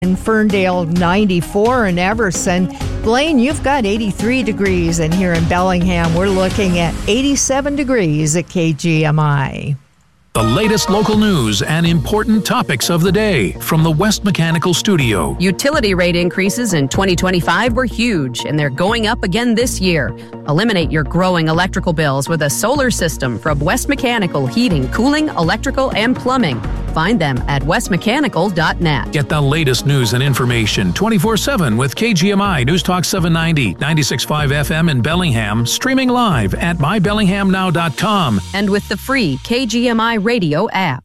In Ferndale, 94 in Everson. Blaine, you've got 83 degrees, and here in Bellingham, we're looking at 87 degrees at KGMI. The latest local news and important topics of the day from the West Mechanical Studio. Utility rate increases in 2025 were huge, and they're going up again this year. Eliminate your growing electrical bills with a solar system from West Mechanical Heating, Cooling, Electrical, and Plumbing. Find them at westmechanical.net. Get the latest news and information 24/7 with KGMI News Talk 790, 96.5 FM in Bellingham, streaming live at mybellinghamnow.com. And with the free KGMI radio app.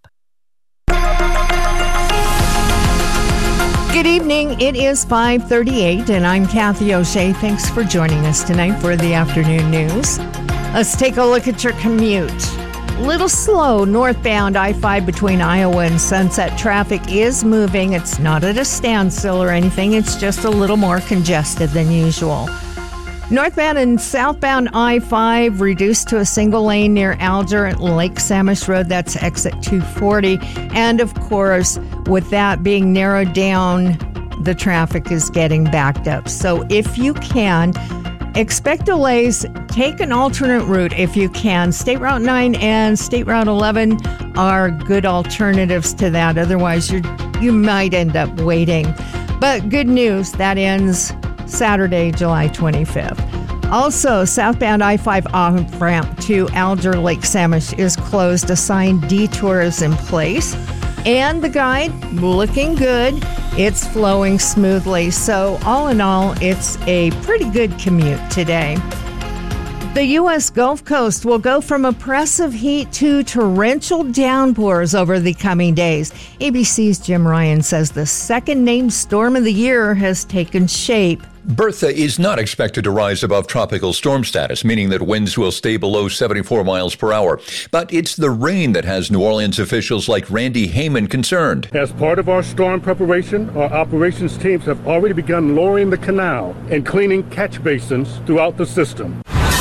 Good evening. It is 5:38, and I'm Kathy O'Shea. Thanks for joining us tonight for the afternoon news. Let's take a look at your commute. Little slow northbound I-5 between Iowa and Sunset. Traffic is moving. It's not at a standstill or anything. It's just a little more congested than usual. Northbound and southbound I-5 reduced to a single lane near Alger at Lake Samish Road. That's exit 240. And of course, with that being narrowed down, the traffic is getting backed up. So if you can, expect delays. Take an alternate route if you can. State Route 9 and State Route 11 are good alternatives to that. Otherwise, you might end up waiting. But good news, that ends Saturday, July 25th. Also, southbound I-5 off-ramp to Alger Lake Samish is closed. Assigned detours in place. And the guide, looking good. It's flowing smoothly. So all in all, it's a pretty good commute today. The U.S. Gulf Coast will go from oppressive heat to torrential downpours over the coming days. ABC's Jim Ryan says the second named storm of the year has taken shape. Bertha is not expected to rise above tropical storm status, meaning that winds will stay below 74 miles per hour. But it's the rain that has New Orleans officials like Randy Heyman concerned. As part of our storm preparation, our operations teams have already begun lowering the canal and cleaning catch basins throughout the system.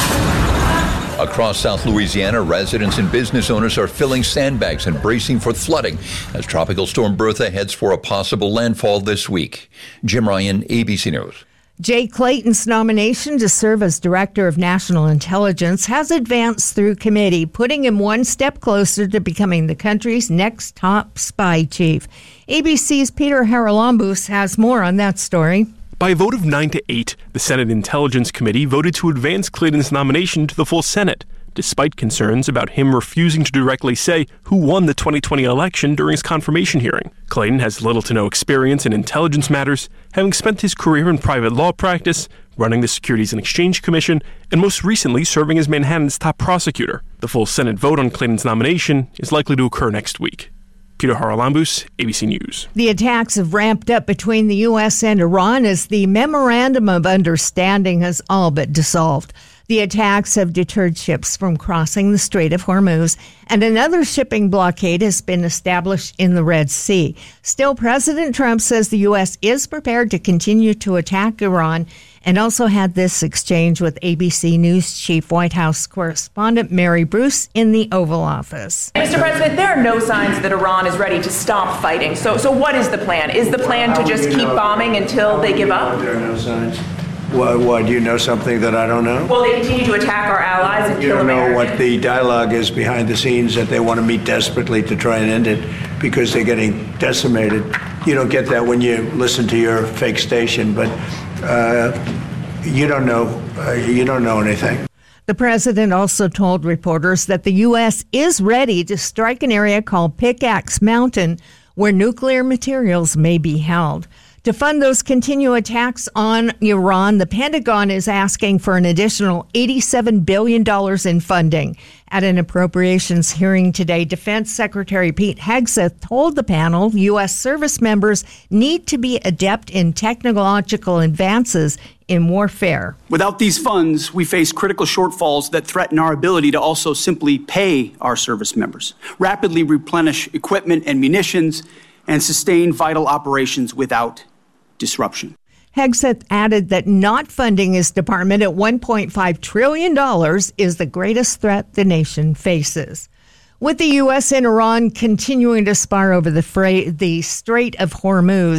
Across South Louisiana, residents and business owners are filling sandbags and bracing for flooding as Tropical Storm Bertha heads for a possible landfall this week. Jim Ryan, ABC News. Jay Clayton's nomination to serve as Director of National Intelligence has advanced through committee, putting him one step closer to becoming the country's next top spy chief. ABC's Peter Haralambous has more on that story. By a vote of 9-8, the Senate Intelligence Committee voted to advance Clayton's nomination to the full Senate, despite concerns about him refusing to directly say who won the 2020 election during his confirmation hearing. Clayton has little to no experience in intelligence matters, having spent his career in private law practice, running the Securities and Exchange Commission, and most recently serving as Manhattan's top prosecutor. The full Senate vote on Clayton's nomination is likely to occur next week. Peter Haralambous, ABC News. The attacks have ramped up between the U.S. and Iran as the Memorandum of Understanding has all but dissolved. The attacks have deterred ships from crossing the Strait of Hormuz, and another shipping blockade has been established in the Red Sea. Still, President Trump says the U.S. is prepared to continue to attack Iran, and also had this exchange with ABC News Chief White House correspondent Mary Bruce in the Oval Office. Mr. President, there are no signs that Iran is ready to stop fighting. So what is the plan? Is the plan to just keep bombing until they give up? There are no signs. Why, do you know something that I don't know? Well, they continue to attack our allies and you kill Americans. You don't know what the dialogue is behind the scenes, that they want to meet desperately to try and end it because they're getting decimated. You don't get that when you listen to your fake station, but you don't know anything. The president also told reporters that the U.S. is ready to strike an area called Pickaxe Mountain, where nuclear materials may be held. To fund those continued attacks on Iran, the Pentagon is asking for an additional $87 billion in funding. At an appropriations hearing today, Defense Secretary Pete Hegseth told the panel U.S. service members need to be adept in technological advances in warfare. Without these funds, we face critical shortfalls that threaten our ability to also simply pay our service members, rapidly replenish equipment and munitions, and sustain vital operations without disruption. Hegseth added that not funding his department at $1.5 trillion is the greatest threat the nation faces. With the U.S. and Iran continuing to spar over the Strait of Hormuz,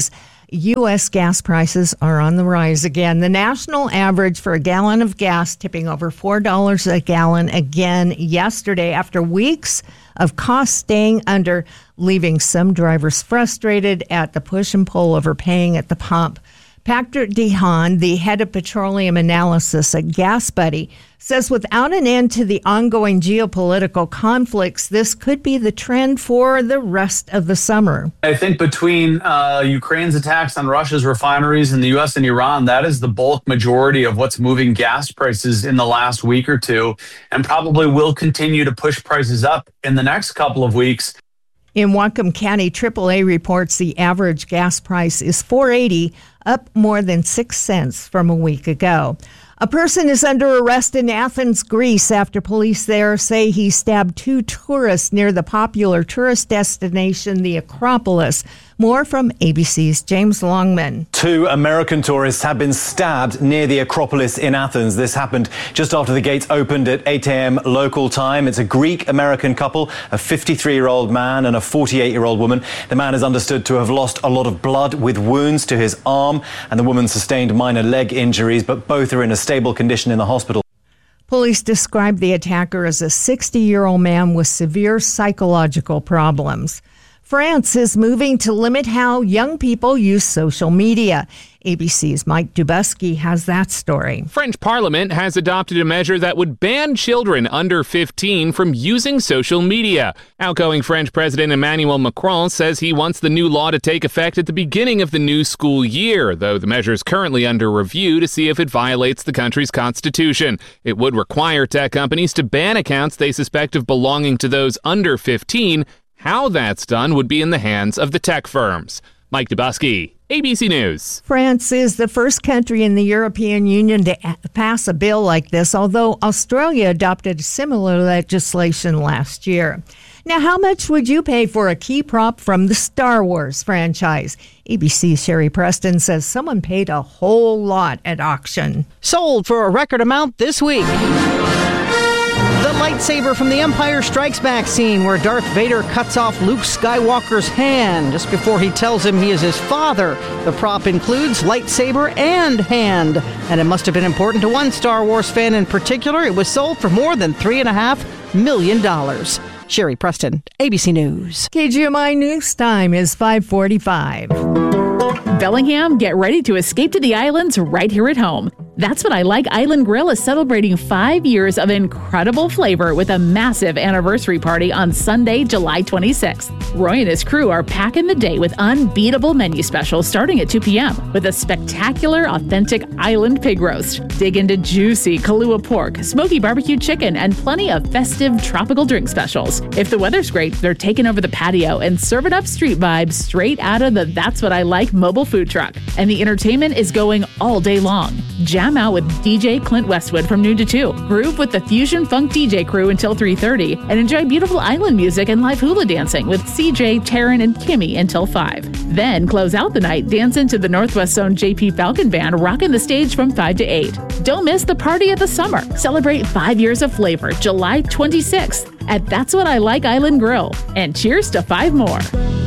U.S. gas prices are on the rise again. The national average for a gallon of gas tipping over $4 a gallon again yesterday after weeks of costs staying under, leaving some drivers frustrated at the push and pull over paying at the pump. Patrick DeHaan, the head of petroleum analysis at GasBuddy, says without an end to the ongoing geopolitical conflicts, this could be the trend for the rest of the summer. I think between Ukraine's attacks on Russia's refineries in the U.S. and Iran, that is the bulk majority of what's moving gas prices in the last week or two, and probably will continue to push prices up in the next couple of weeks. In Whatcom County, AAA reports the average gas price is $4.80, up more than 6 cents from a week ago. A person is under arrest in Athens, Greece, after police there say he stabbed 2 tourists near the popular tourist destination, the Acropolis. More from ABC's James Longman. 2 American tourists have been stabbed near the Acropolis in Athens. This happened just after the gates opened at 8 a.m. local time. It's a Greek-American couple, a 53-year-old man and a 48-year-old woman. The man is understood to have lost a lot of blood with wounds to his arm, and the woman sustained minor leg injuries, but both are in a stable condition in the hospital. Police described the attacker as a 60-year-old man with severe psychological problems. France is moving to limit how young people use social media. ABC's Mike Dubusky has that story. French Parliament has adopted a measure that would ban children under 15 from using social media. Outgoing French President Emmanuel Macron says he wants the new law to take effect at the beginning of the new school year, though the measure is currently under review to see if it violates the country's constitution. It would require tech companies to ban accounts they suspect of belonging to those under 15. How that's done would be in the hands of the tech firms. Mike Dubusky, ABC News. France is the first country in the European Union to pass a bill like this, although Australia adopted similar legislation last year. Now, how much would you pay for a key prop from the Star Wars franchise? ABC's Sherry Preston says someone paid a whole lot at auction. Sold for a record amount this week. The lightsaber from The Empire Strikes Back scene where Darth Vader cuts off Luke Skywalker's hand just before he tells him he is his father. The prop includes lightsaber and hand, and it must have been important to one Star Wars fan in particular. It was sold for more than $3.5 million. Sherry Preston, ABC News. KGMI News Time is 5:45. Bellingham, get ready to escape to the islands right here at home. That's What I Like Island Grill is celebrating 5 years of incredible flavor with a massive anniversary party on Sunday, July 26th. Roy and his crew are packing the day with unbeatable menu specials starting at 2 p.m. with a spectacular, authentic island pig roast. Dig into juicy Kahlua pork, smoky barbecue chicken, and plenty of festive tropical drink specials. If the weather's great, they're taking over the patio and serving up street vibes straight out of the That's What I Like mobile food truck. And the entertainment is going all day long. Jam out with DJ Clint Westwood from noon to 2. Groove with the Fusion Funk DJ crew until 3:30. And enjoy beautiful island music and live hula dancing with CJ, Taryn, and Kimmy until 5. Then close out the night dancing to the Northwest Zone JP Falcon Band rocking the stage from 5 to 8. Don't miss the party of the summer. Celebrate 5 years of flavor July 26th at That's What I Like Island Grill. And cheers to 5 more.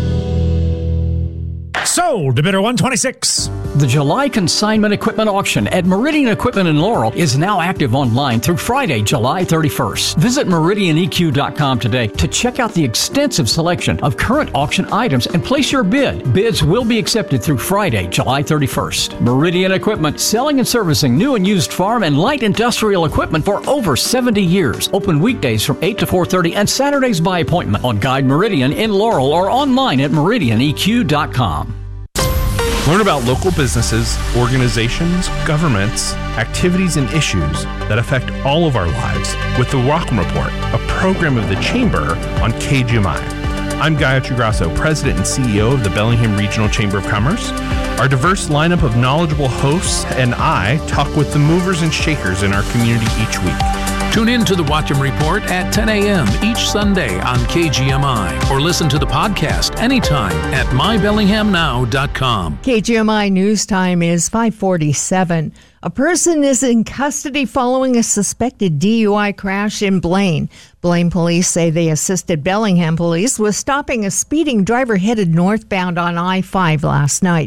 Sold to bidder 126. The July consignment equipment auction at Meridian Equipment in Laurel is now active online through Friday, July 31st. Visit meridianeq.com today to check out the extensive selection of current auction items and place your bid. Bids will be accepted through Friday, July 31st. Meridian Equipment, selling and servicing new and used farm and light industrial equipment for over 70 years. Open weekdays from 8 to 4:30 and Saturdays by appointment on Guide Meridian in Laurel or online at meridianeq.com. Learn about local businesses, organizations, governments, activities, and issues that affect all of our lives with the Rock'em Report, a program of the Chamber on KGMI. I'm Gayatri Grasso, President and CEO of the Bellingham Regional Chamber of Commerce. Our diverse lineup of knowledgeable hosts and I talk with the movers and shakers in our community each week. Tune in to the Whatcom Report at 10 a.m. each Sunday on KGMI or listen to the podcast anytime at mybellinghamnow.com. KGMI News Time is 5:47. A person is in custody following a suspected DUI crash in Blaine. Blaine police say they assisted Bellingham police with stopping a speeding driver headed northbound on I-5 last night.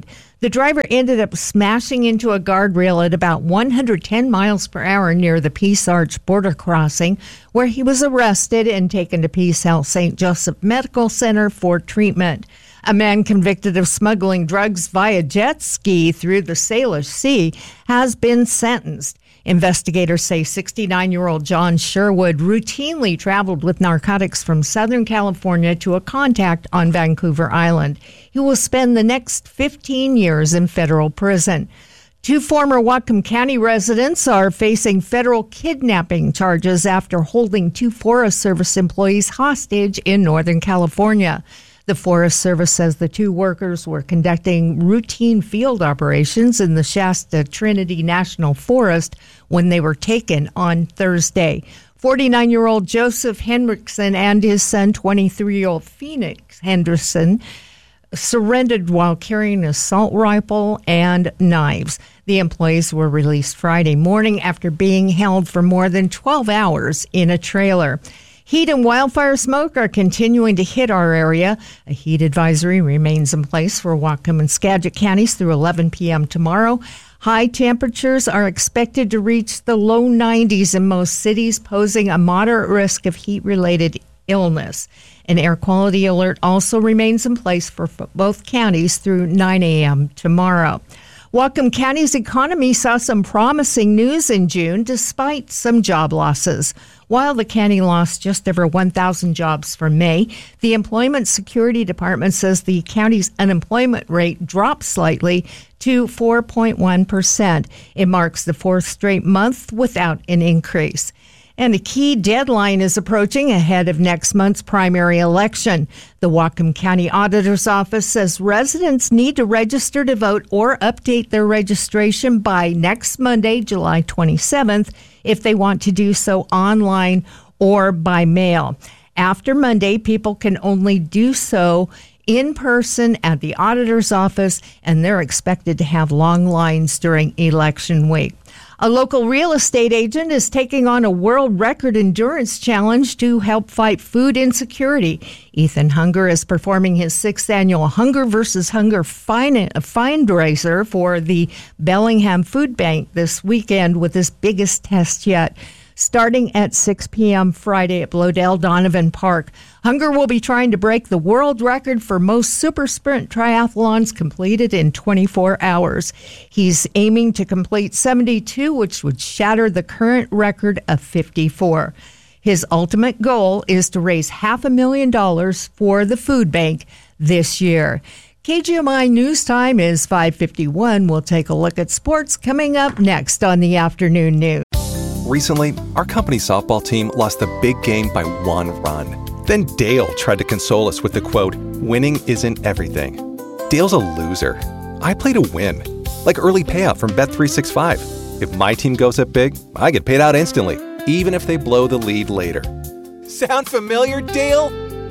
The driver ended up smashing into a guardrail at about 110 miles per hour near the Peace Arch border crossing, where he was arrested and taken to Peace Health St. Joseph Medical Center for treatment. A man convicted of smuggling drugs via jet ski through the Salish Sea has been sentenced. Investigators say 69-year-old John Sherwood routinely traveled with narcotics from Southern California to a contact on Vancouver Island. He will spend the next 15 years in federal prison. 2 former Whatcom County residents are facing federal kidnapping charges after holding 2 Forest Service employees hostage in Northern California. The Forest Service says the 2 workers were conducting routine field operations in the Shasta Trinity National Forest when they were taken on Thursday. 49-year-old Joseph Hendrickson and his son, 23-year-old Phoenix Henderson, surrendered while carrying an assault rifle and knives. The employees were released Friday morning after being held for more than 12 hours in a trailer. Heat and wildfire smoke are continuing to hit our area. A heat advisory remains in place for Whatcom and Skagit counties through 11 p.m. tomorrow. High temperatures are expected to reach the low 90s in most cities, posing a moderate risk of heat-related illness. An air quality alert also remains in place for both counties through 9 a.m. tomorrow. Whatcom County's economy saw some promising news in June despite some job losses. While the county lost just over 1,000 jobs for May, the Employment Security Department says the county's unemployment rate dropped slightly to 4.1%. It marks the 4th straight month without an increase. And a key deadline is approaching ahead of next month's primary election. The Whatcom County Auditor's Office says residents need to register to vote or update their registration by next Monday, July 27th, if they want to do so online or by mail. After Monday, people can only do so in person at the auditor's office, and they're expected to have long lines during election week. A local real estate agent is taking on a world record endurance challenge to help fight food insecurity. Ethan Hunger is performing his 6th annual Hunger vs. Hunger fundraiser for the Bellingham Food Bank this weekend with his biggest test yet. Starting at 6 p.m. Friday at Bloedel Donovan Park. Hunger will be trying to break the world record for most super sprint triathlons completed in 24 hours. He's aiming to complete 72, which would shatter the current record of 54. His ultimate goal is to raise $500,000 for the food bank this year. KGMI News Time is 5:51. We'll take a look at sports coming up next on the afternoon news. Recently, our company's softball team lost the big game by 1 run. Then Dale tried to console us with the quote, "Winning isn't everything." Dale's a loser. I play to win, like early payout from Bet365. If my team goes up big, I get paid out instantly, even if they blow the lead later. Sound familiar, Dale?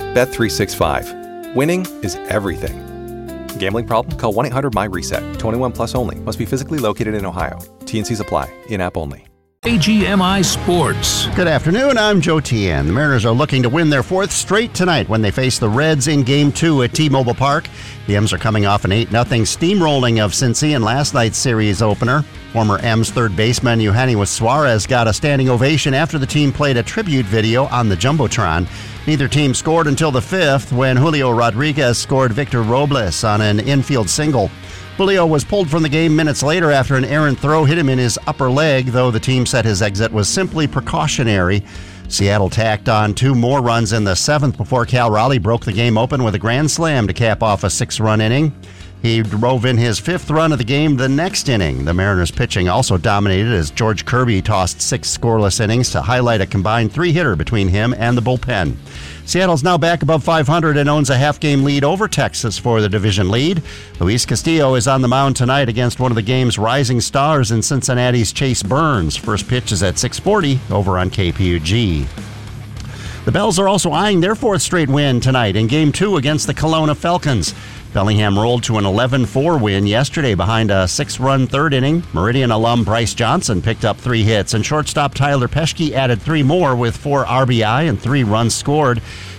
Bet365. Winning is everything. Gambling problem? Call 1-800-MY-RESET. 21 plus only. Must be physically located in Ohio. T&Cs apply. In-app only. KGMI Sports. Good afternoon, I'm Joe Tien. The Mariners are looking to win their 4th straight tonight when they face the Reds in Game 2 at T-Mobile Park. The M's are coming off an 8-0 steamrolling of Cincy in last night's series opener. Former M's third baseman Eugenio Suarez got a standing ovation after the team played a tribute video on the Jumbotron. Neither team scored until the 5th when Julio Rodriguez scored Victor Robles on an infield single. Julio was pulled from the game minutes later after an errant throw hit him in his upper leg, though the team said his exit was simply precautionary. Seattle tacked on 2 more runs in the 7th before Cal Raleigh broke the game open with a grand slam to cap off a 6-run inning. He drove in his 5th run of the game the next inning. The Mariners' pitching also dominated as George Kirby tossed 6 scoreless innings to highlight a combined 3-hitter between him and the bullpen. Seattle's now back above 500 and owns a half-game lead over Texas for the division lead. Luis Castillo is on the mound tonight against one of the game's rising stars in Cincinnati's Chase Burns. First pitch is at 6:40 over on KPUG. The Bells are also eyeing their 4th straight win tonight in Game 2 against the Kelowna Falcons. Bellingham rolled to an 11-4 win yesterday behind a 6-run 3rd inning. Meridian alum Bryce Johnson picked up 3 hits, and shortstop Tyler Peschke added 3 more with 4 RBI and 3 runs scored.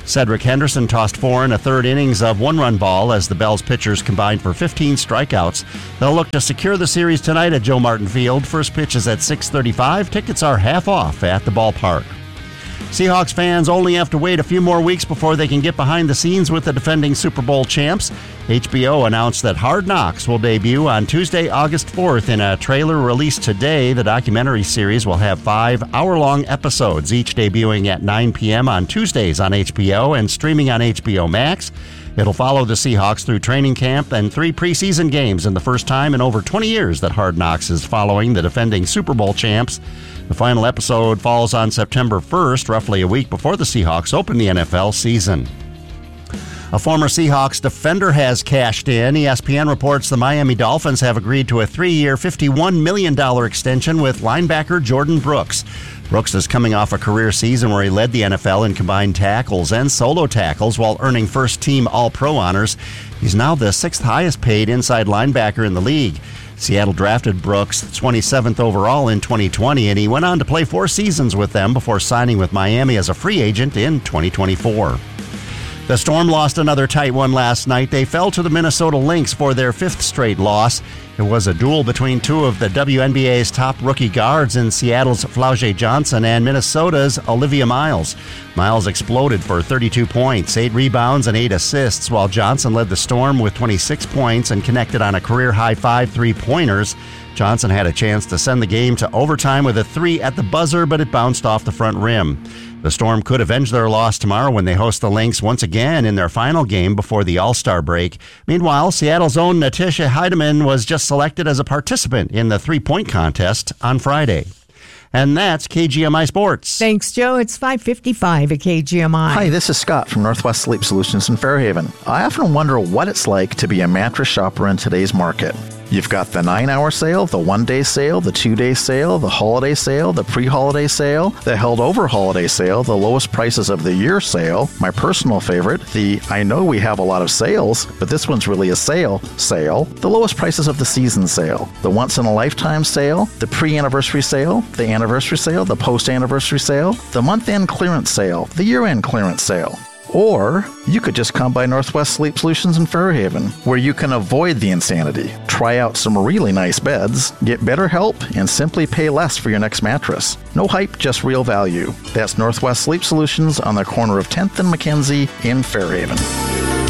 Cedric Henderson tossed 4 1/3 innings of one-run ball as the Bell's pitchers combined for 15 strikeouts. They'll look to secure the series tonight at Joe Martin Field. First pitch is at 6:35. Tickets are half off at the ballpark. Seahawks fans only have to wait a few more weeks before they can get behind the scenes with the defending Super Bowl champs. HBO announced that Hard Knocks will debut on Tuesday, August 4th in a trailer released today. The documentary series will have 5 hour-long episodes, each debuting at 9 p.m. on Tuesdays on HBO and streaming on HBO Max. It'll follow the Seahawks through training camp and 3 preseason games in the first time in over 20 years that Hard Knocks is following the defending Super Bowl champs. The final episode falls on September 1st, roughly a week before the Seahawks open the NFL season. A former Seahawks defender has cashed in. ESPN reports the Miami Dolphins have agreed to a 3-year, $51 million extension with linebacker Jordan Brooks. Brooks is coming off a career season where he led the NFL in combined tackles and solo tackles while earning first-team All-Pro honors. He's now the 6th highest-paid inside linebacker in the league. Seattle drafted Brooks 27th overall in 2020, and he went on to play 4 seasons with them before signing with Miami as a free agent in 2024. The Storm lost another tight one last night. They fell to the Minnesota Lynx for their 5th straight loss. It was a duel between 2 of the WNBA's top rookie guards in Seattle's Flau'jae Johnson and Minnesota's Olivia Miles. Miles exploded for 32 points, 8 rebounds, and 8 assists, while Johnson led the Storm with 26 points and connected on a career-high 5 3-pointers. Johnson had a chance to send the game to overtime with a 3 at the buzzer, but it bounced off the front rim. The Storm could avenge their loss tomorrow when they host the Lynx once again in their final game before the All-Star break. Meanwhile, Seattle's own Natisha Hiedeman was just selected as a participant in the 3-point contest on Friday. And that's KGMI Sports. Thanks, Joe. It's 5:55 at KGMI. Hi, this is Scott from Northwest Sleep Solutions in Fairhaven. I often wonder what it's like to be a mattress shopper in today's market. You've got the 9-hour sale, the 1-day sale, the 2-day sale, the holiday sale, the pre-holiday sale, the held-over holiday sale, the lowest prices of the year sale, my personal favorite, the I know we have a lot of sales, but this one's really a sale, the lowest prices of the season sale, the once-in-a-lifetime sale, the pre-anniversary sale, the anniversary sale, the post-anniversary sale, the month-end clearance sale, the year-end clearance sale. Or you could just come by Northwest Sleep Solutions in Fairhaven, where you can avoid the insanity, try out some really nice beds, get better help, and simply pay less for your next mattress. No hype, just real value. That's Northwest Sleep Solutions on the corner of 10th and Mackenzie in Fairhaven.